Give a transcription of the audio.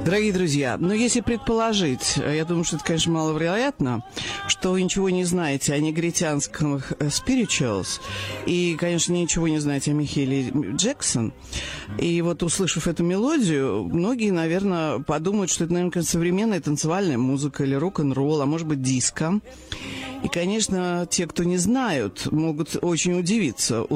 Дорогие друзья, если предположить, я думаю, что это, конечно, маловероятно, что вы ничего не знаете о негритянских spirituals и, конечно, ничего не знаете о Михаиле Джексон, и вот, услышав эту мелодию, многие, наверное, подумают, что это, наверное, современная танцевальная музыка или рок-н-ролл, а может быть, диско. И, конечно, те, кто не знают, могут очень удивиться,